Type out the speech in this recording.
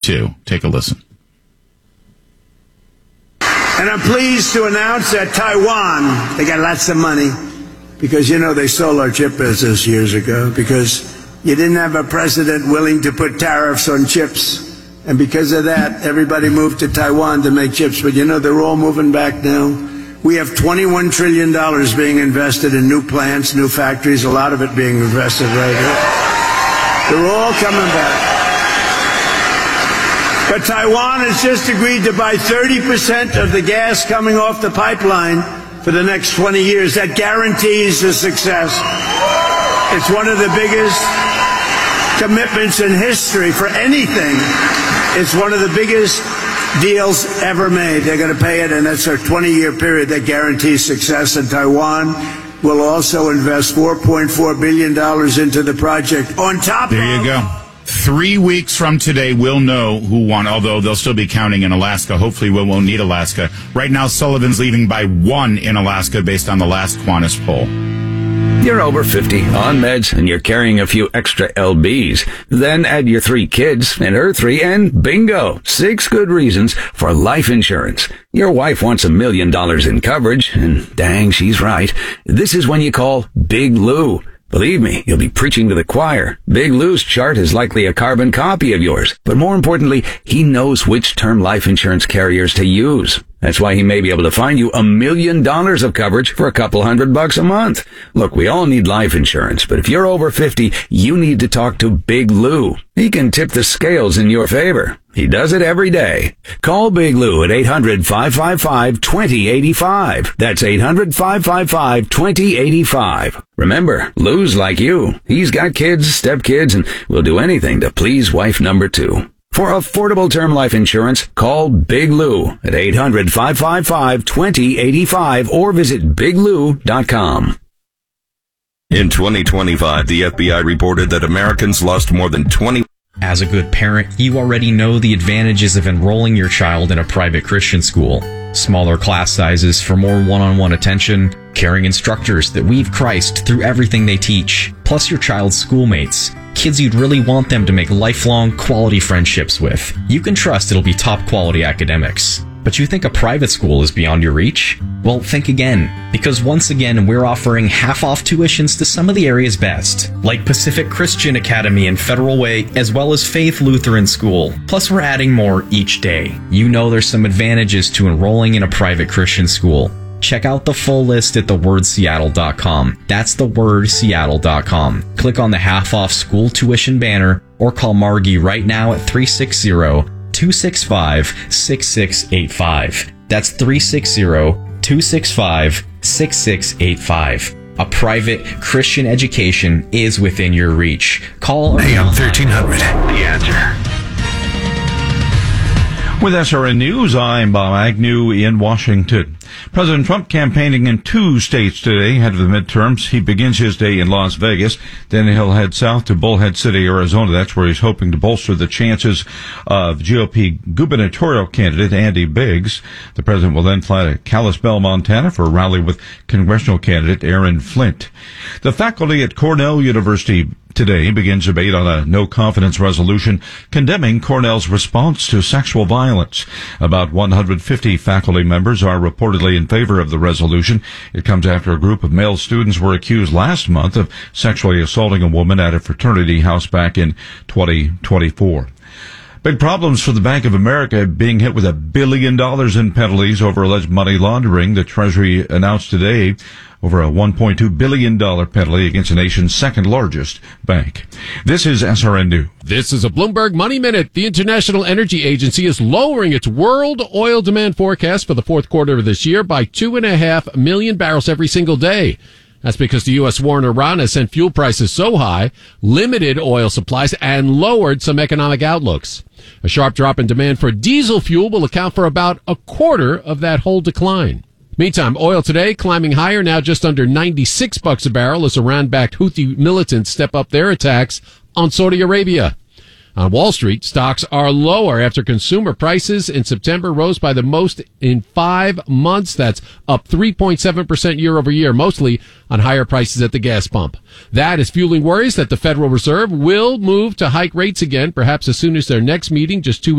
too. Take a listen. And I'm pleased to announce that Taiwan, they got lots of money because, they stole our chip business years ago because you didn't have a president willing to put tariffs on chips. And because of that, everybody moved to Taiwan to make chips. But they're all moving back now. We have $21 trillion being invested in new plants, new factories, a lot of it being invested right here. They're all coming back. But Taiwan has just agreed to buy 30% of the gas coming off the pipeline for the next 20 years. That guarantees the success. It's one of the biggest commitments in history for anything. It's one of the biggest deals ever made. They're going to pay it, and that's a 20-year period that guarantees success. And Taiwan will also invest $4.4 billion into the project. On top There you go. 3 weeks from today, we'll know who won, although they'll still be counting in Alaska. Hopefully, we won't need Alaska. Right now, Sullivan's leading by 1 in Alaska based on the last Qantas poll. You're over 50, on meds, and you're carrying a few extra LBs. Then add your 3 kids and her 3, and bingo! 6 good reasons for life insurance. Your wife wants $1 million in coverage, and dang, she's right. This is when you call Big Lou. Believe me, you'll be preaching to the choir. Big Lou's chart is likely a carbon copy of yours. But more importantly, he knows which term life insurance carriers to use. That's why he may be able to find you $1 million of coverage for a couple $100 a month. Look, we all need life insurance, but if you're over 50, you need to talk to Big Lou. He can tip the scales in your favor. He does it every day. Call Big Lou at 800-555-2085. That's 800-555-2085. Remember, Lou's like you. He's got kids, stepkids, and will do anything to please wife number 2. For affordable term life insurance, call Big Lou at 800-555-2085 or visit biglou.com. In 2025, the FBI reported that Americans lost more than 20... As a good parent, you already know the advantages of enrolling your child in a private Christian school. Smaller class sizes for more one-on-one attention, caring instructors that weave Christ through everything they teach, plus your child's schoolmates. Kids you'd really want them to make lifelong, quality friendships with. You can trust it'll be top-quality academics. But you think a private school is beyond your reach? Well, think again. Because once again, we're offering half-off tuitions to some of the area's best, like Pacific Christian Academy and Federal Way, as well as Faith Lutheran School. Plus, we're adding more each day. You know there's some advantages to enrolling in a private Christian school. Check out the full list at thewordseattle.com. That's thewordseattle.com. Click on the half-off school tuition banner or call Margie right now at 360-265-6685. That's 360-265-6685. A private Christian education is within your reach. Call AM 1300. The Answer. With SRN News, I'm Bob Agnew in Washington. President Trump campaigning in 2 states today ahead of the midterms. He begins his day in Las Vegas. Then he'll head south to Bullhead City, Arizona. That's where he's hoping to bolster the chances of GOP gubernatorial candidate Andy Biggs. The president will then fly to Kalispell, Montana for a rally with congressional candidate Aaron Flint. The faculty at Cornell University today begins debate on a no-confidence resolution condemning Cornell's response to sexual violence. About 150 faculty members are reportedly in favor of the resolution. It comes after a group of male students were accused last month of sexually assaulting a woman at a fraternity house back in 2024. Big problems for the Bank of America being hit with $1 billion in penalties over alleged money laundering. The Treasury announced today over a $1.2 billion penalty against the nation's second largest bank. This is SRN News. This is a Bloomberg Money Minute. The International Energy Agency is lowering its world oil demand forecast for the fourth quarter of this year by 2.5 million barrels every single day. That's because the U.S. war in Iran has sent fuel prices so high, limited oil supplies, and lowered some economic outlooks. A sharp drop in demand for diesel fuel will account for about a quarter of that whole decline. Meantime, oil today climbing higher, now just under $96 a barrel as Iran-backed Houthi militants step up their attacks on Saudi Arabia. On Wall Street, stocks are lower after consumer prices in September rose by the most in 5 months. That's up 3.7% year over year, mostly on higher prices at the gas pump. That is fueling worries that the Federal Reserve will move to hike rates again, perhaps as soon as their next meeting just 2